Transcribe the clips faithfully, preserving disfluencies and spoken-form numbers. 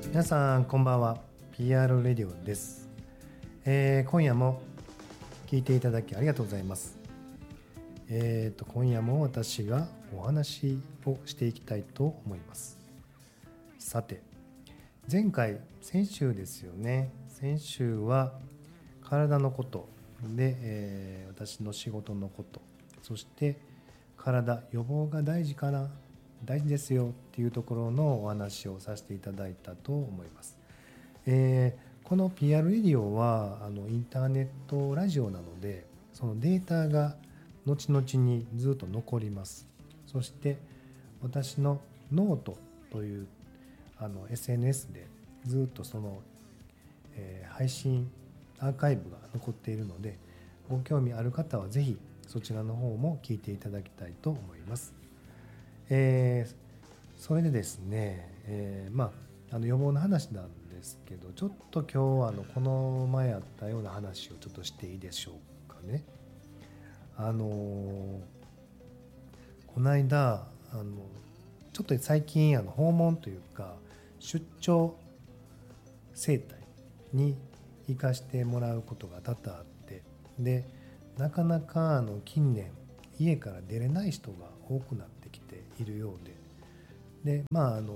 皆さんこんばんは。 ピーアール レディオです、えー、今夜も聞いていただきありがとうございます。えーと今夜も私がお話をしていきたいと思います。さて、前回先週ですよね。先週は体のことで、えー、私の仕事のこと、そして体予防が大事かな、大事ですよっていうところのお話をさせていただいたと思います。えー、この ピーアール レディオはあのインターネットラジオなので、そのデータが後々にずっと残ります。そして私のノートというあの エスエヌエス でずっとその、えー、配信アーカイブが残っているので、ご興味ある方はぜひそちらの方も聞いていただきたいと思います。えー、それでですね、えー、まああの予防の話なんですけど、ちょっと今日はあのこの前あったような話をちょっとしていいでしょうかね。あのー、この間あのちょっと最近あの訪問というか出張整体に行かしてもらうことが多々あって、でなかなかあの近年家から出れない人が多くなってきているようで、でまああの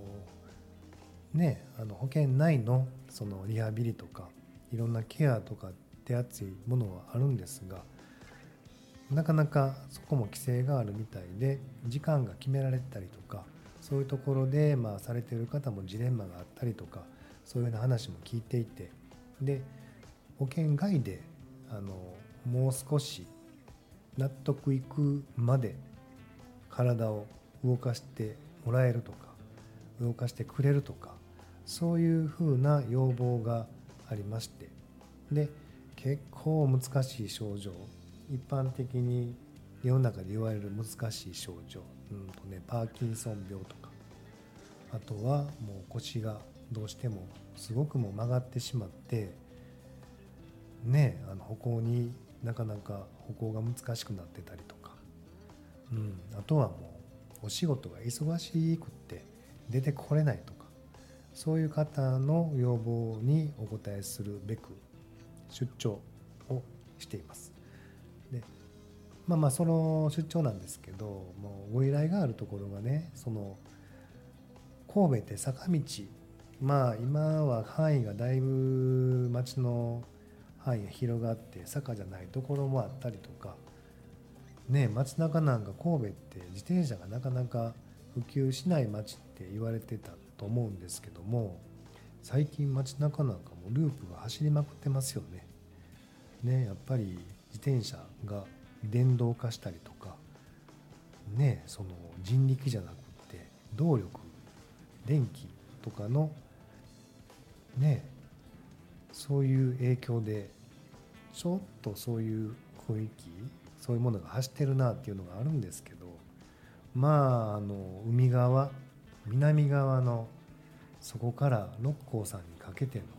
ねあの保険内のそのリハビリとかいろんなケアとか手厚いものはあるんですが、なかなかそこも規制があるみたいで、時間が決められたりとか、そういうところでまあされている方もジレンマがあったりとか、そういうような話も聞いていて、で保険外であのもう少し納得いくまで体を動かしてもらえるとか動かしてくれるとか、そういうふうな要望がありまして、で結構難しい症状、一般的に世の中で言われる難しい症状、うんとね、パーキンソン病とか、あとはもう腰がどうしてもすごくも曲がってしまってね、あの歩行になかなか歩行が難しくなってたりとか、うん、あとはもうお仕事が忙しくって出てこれないとか、そういう方の要望にお答えするべく出張をしています。でまあまあその出張なんですけど、もうご依頼があるところがね、その神戸って坂道、まあ今は範囲がだいぶ町の範囲が広がって坂じゃないところもあったりとかね、街中なんか神戸って自転車がなかなか普及しない街って言われてたと思うんですけども、最近街中なんかもループが走りまくってますよね。ね、やっぱり自転車が電動化したりとかね、その人力じゃなくって動力、電気とかのね、そういう影響でちょっとそういう雰囲気、そういうものが走ってるなっていうのがあるんですけど、まああの海側、南側のそこから六甲山にかけての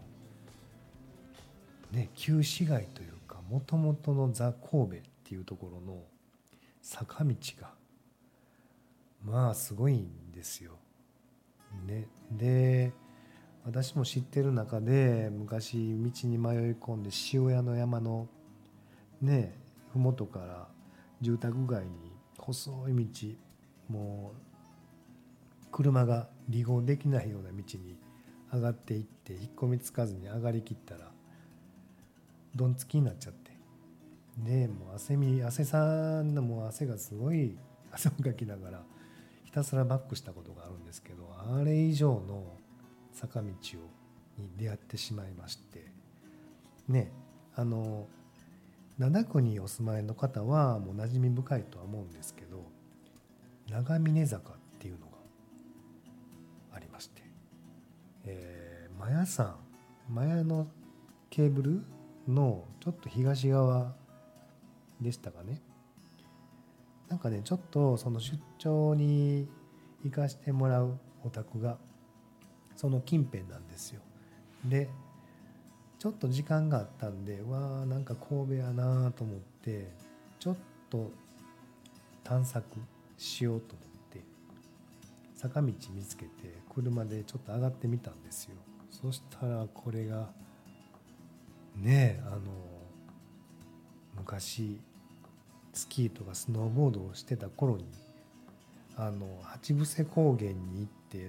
ね、旧市街というかもともとのザ・神戸っていうところの坂道がまあすごいんですよ。ね、で私も知ってる中で昔道に迷い込んで塩谷の山のね麓から住宅街に細い道、もう車が離合できないような道に上がっていって、引っ込みつかずに上がりきったらどんつきになっちゃって、でもう汗み汗さんのもう汗がすごい汗をかきながらひたすらバックしたことがあるんですけど、あれ以上の坂道をに出会ってしまいましてね、あの灘区にお住まいの方はもう馴染み深いとは思うんですけど、長峰坂っていうのがありまして、えー、マヤ山、マヤのケーブルのちょっと東側でしたかね。なんかね、ちょっとその出張に行かしてもらうお宅がその近辺なんですよ。でちょっと時間があったんで、うわーなんか神戸やなと思ってちょっと探索しようと思って坂道見つけて、 車でちょっと上がってみたんですよ。そしたらこれがね、あの昔スキーとかスノーボードをしてた頃にあの八伏高原に行って、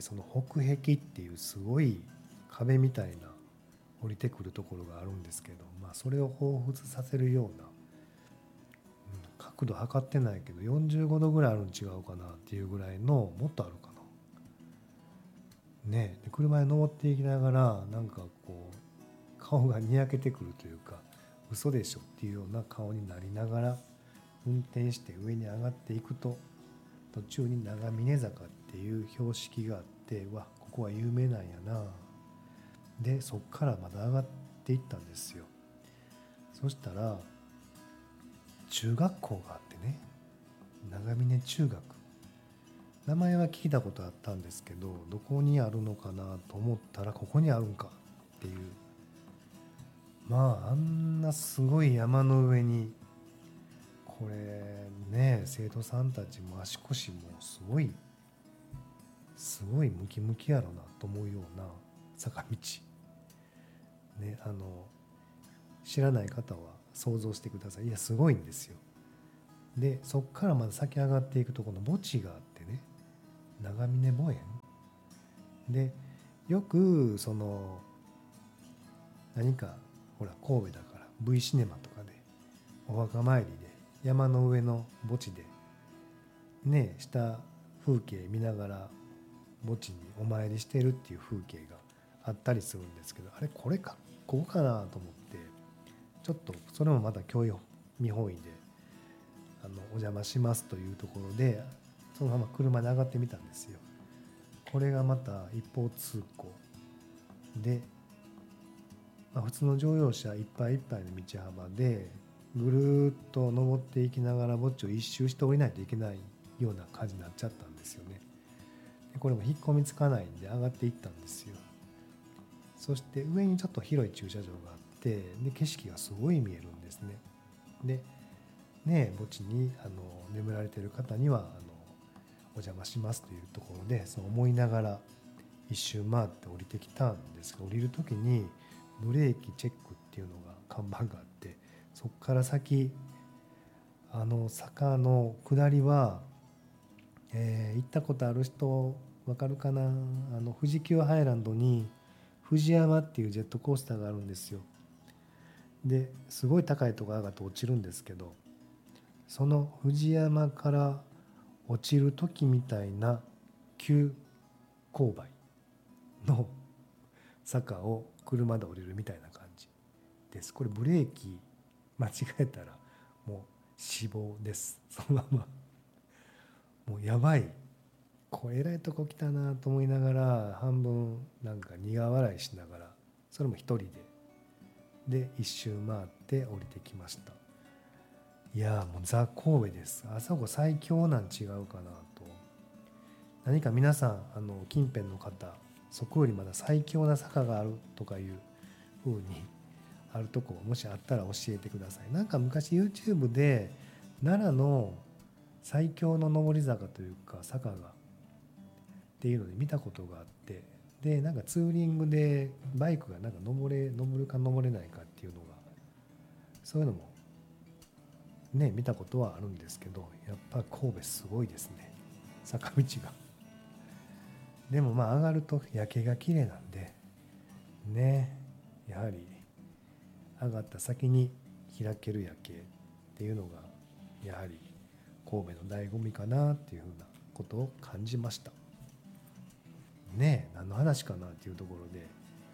その北壁っていうすごい壁みたいな降りてくるところがあるんですけど、まあそれを彷彿させるような、角度測ってないけどよんじゅうごどぐらいあるん違うかなっていうぐらいの、もっとあるかなね。で車で登っていきながらなんかこう顔がにやけてくるというか、嘘でしょっていうような顔になりながら運転して上に上がっていくと、途中に長峰坂っていう標識があって、わここは有名なんやな。でそっからまだ上がっていったんですよ。そしたら中学校があってね、長峰中学、名前は聞いたことあったんですけど、どこにあるのかなと思ったら、ここにあるんかっていう、まああんなすごい山の上に、これね、生徒さんたちも足腰もすごいすごいムキムキやろなと思うような坂道ね、あの知らない方は想像してください。いやすごいんですよ。でそっからまだ先上がっていくと、この墓地があってね、長峰墓園で、よくその何かほら神戸だから V シネマとかでお墓参りで山の上の墓地でね、下風景見ながら墓地にお参りしてるっていう風景があったりするんですけど、あれこれかここかなと思って、ちょっとそれもまた興味本位であのお邪魔しますというところで、そのまま車で上がってみたんですよ。これがまた一方通行で、まあ、普通の乗用車いっぱいいっぱいの道幅でぐるっと登っていきながら墓地を一周して降りないといけないような感じになっちゃったんですよね。でこれも引っ込みつかないんで上がっていったんですよ。そして上にちょっと広い駐車場があって、で景色がすごい見えるんですね。でね、墓地にあの眠られている方にはあのお邪魔しますというところで、そう思いながら一周回って降りてきたんですが、降りる時にブレーキチェックっていうのが看板があって、そこから先あの坂の下りは、えー、行ったことある人わかるかな、あの富士急ハイランドに富士山っていうジェットコースターがあるんですよ。ですごい高いところ上がって落ちるんですけど、その富士山から落ちる時みたいな急勾配の坂を車で降りるみたいな感じです。これブレーキ間違えたらもう死亡です。そのままもうやばい、こうえらいとこ来たなと思いながら、半分なんか苦笑いしながら、それも一人でで一周回って降りてきました。いやもうザ・神戸です。あそこ最強なん違うかなと。何か皆さんあの近辺の方、そこよりまだ最強な坂があるとかいう風にあるとこもしあったら教えてください。なんか昔 YouTube で奈良の最強の上り坂というか坂がっていうので見たことがあって、でなんかツーリングでバイクがなんか登れ登るか登れないかっていうのが、そういうのもね見たことはあるんですけど、やっぱ神戸すごいですね、坂道が。でもまあ上がると夜景が綺麗なんでね、やはり上がった先に開ける夜景っていうのがやはり神戸の醍醐味かなっていうふうなことを感じましたね。何の話かなっていうところで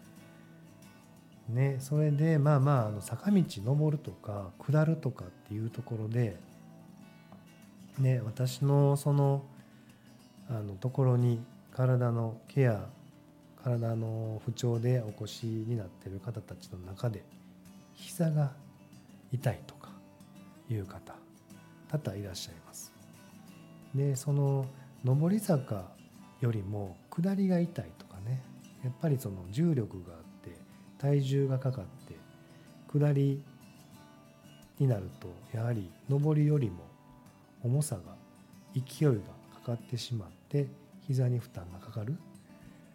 ね、それでまあまああの坂道登るとか下るとかっていうところでね、私のそのあのところに体のケア、体の不調でお越しになっている方たちの中で膝が痛いとかいう方多々いらっしゃいます。でその上り坂よりも下りが痛いとかね、やっぱりその重力があって体重がかかって下りになると、やはり上りよりも重さが勢いがかかってしまって膝に負担がかかる。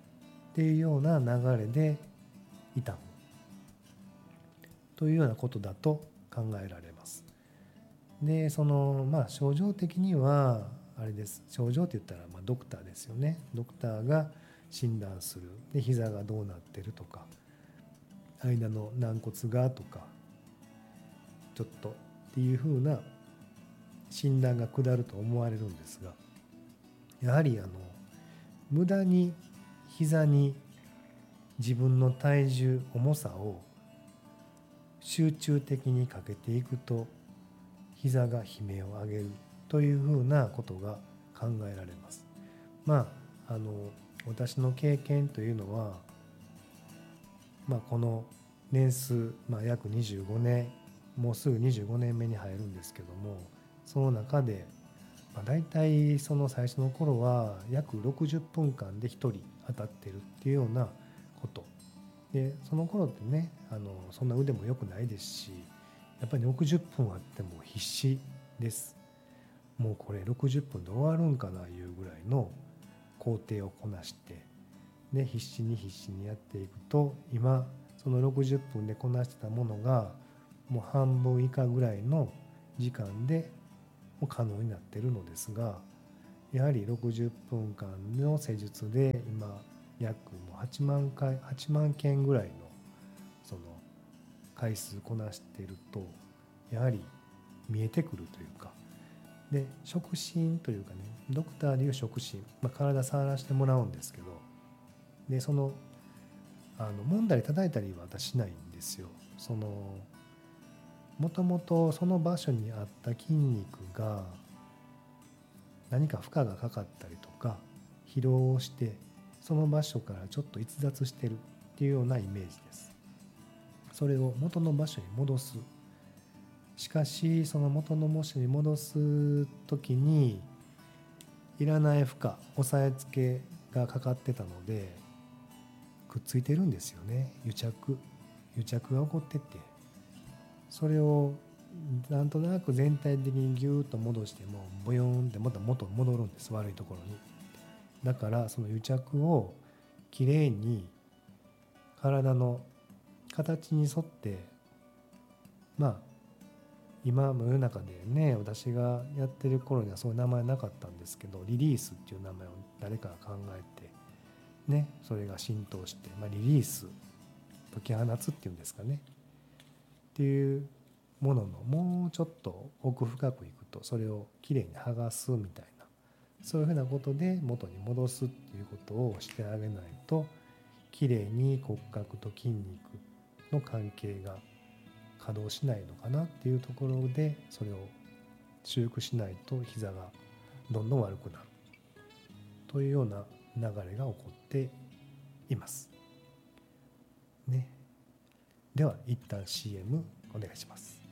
っていうような流れで痛むというようなことだと考えられます。でそのまあ症状的にはあれです。症状って言ったらまあドクターですよね。ドクターが診断する。で膝がどうなってるとか間の軟骨がとかちょっとっていうふうな診断が下ると思われるんですが、やはりあの無駄に膝に自分の体重重さを集中的にかけていくと膝が悲鳴を上げるというふうなことが考えられます。まああの私の経験というのは、まあ、この年数、まあ、約にじゅうごねん、もうすぐにじゅうごねんめに入るんですけども、その中で、まあ、大体その最初の頃は約ろくじゅっぷんかんでひとり当たってるっていうようなことで、その頃ってねあのそんな腕も良くないですし、やっぱりろくじゅっぷんあっても必死です。もうこれろくじゅっぷんで終わるんかないうぐらいの工程をこなして、で必死に必死にやっていくと、今そのろくじゅっぷんでこなしてたものがもう半分以下ぐらいの時間でも可能になっているのですが、やはりろくじゅっぷんかんの施術で今約もうはちまんかいはちまんけんぐらいのその回数こなしていると、やはり見えてくるというか、で触診というかね、ドクターでいう触診、まあ、体触らせてもらうんですけど、でそのあの揉んだり叩いたりは私しないんですよ。そのもともとその場所にあった筋肉が何か負荷がかかったりとか疲労をしてその場所からちょっと逸脱してるっていうようなイメージです。それを元の場所に戻す。しかしその元の場所に戻す時にいらない負荷、押さえつけがかかってたのでくっついてるんですよね。癒着癒着が起こってて、それをなんとなく全体的にギューッと戻してもボヨーンってまた元に戻るんです、悪いところに。だからその癒着をきれいに体の形に沿って、まあ今の世の中でね、私がやってる頃にはそういう名前なかったんですけど、リリースっていう名前を誰かが考えてね、それが浸透して、まあ、リリース、解き放つっていうんですかねっていうもののもうちょっと奥深くいくと、それをきれいに剥がすみたいな、そういうふうなことで元に戻すっていうことをしてあげないと、きれいに骨格と筋肉の関係が稼働しないのかなっていうところで、それを修復しないと膝がどんどん悪くなるというような流れが起こっていますね。では一旦 シーエム お願いします。